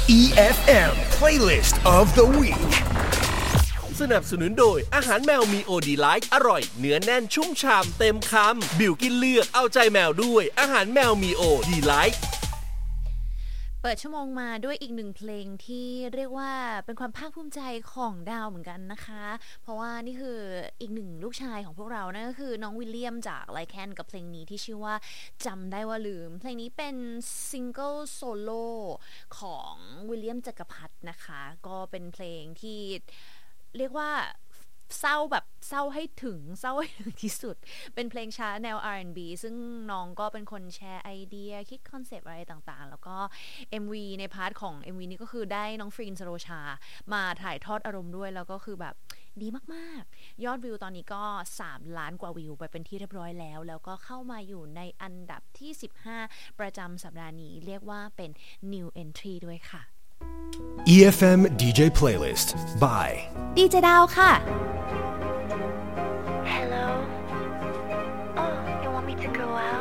EFM Playlist of the Week สนับสนุนโดยอาหารแมวมีโอดีไลท์อร่อยเนื้อแน่นชุ่มฉ่ำเต็มคำบิวกินเลือกเอาใจแมวด้วยอาหารแมวมีโอดีไลท์เปิดชั่วโมงมาด้วยอีกหนึ่งเพลงที่เรียกว่าเป็นความภาคภูมิใจของดาวเหมือนกันนะคะเพราะว่านี่คืออีกหนึ่งลูกชายของพวกเรานั่นก็คือน้องวิลเลียมจากไลแคนกับเพลงนี้ที่ชื่อว่าจำได้ว่าลืมเพลงนี้เป็นซิงเกิลโซโล่ของวิลเลียมจักรพัฒน์นะคะก็เป็นเพลงที่เรียกว่าเศร้าแบบเศร้าให้ถึงที่สุดเป็นเพลงช้าแนว R&B ซึ่งน้องก็เป็นคนแชร์ไอเดียคิดคอนเซปต์อะไรต่างๆแล้วก็ MV ในพาร์ทของ MV นี้ก็คือได้น้องฟรีนสโรชามาถ่ายทอดอารมณ์ด้วยแล้วก็คือแบบดีมากๆยอดวิวตอนนี้ก็3 ล้านกว่าวิวไปเป็นที่เรียบร้อยแล้วก็เข้ามาอยู่ในอันดับที่15ประจำสัปดาห์นี้เรียกว่าเป็น New Entry ด้วยค่ะ EFM DJ Playlist by ดีเจดาวค่ะ Hello. Oh, you want me to go out?